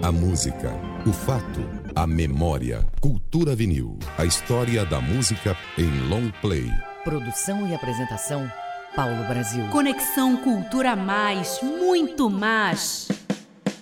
A música, o fato, a memória. Cultura Vinil. A história da música em long play. Produção e apresentação, Paulo Brasil. Conexão Cultura Mais, muito mais.